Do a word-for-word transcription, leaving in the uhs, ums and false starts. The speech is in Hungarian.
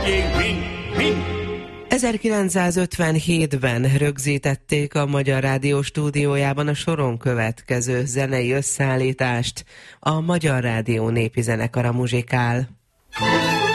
ezerkilencszázötvenhétben rögzítették a Magyar Rádió stúdiójában a soron következő zenei összeállítást, a Magyar Rádió népi zenekara muzsikál.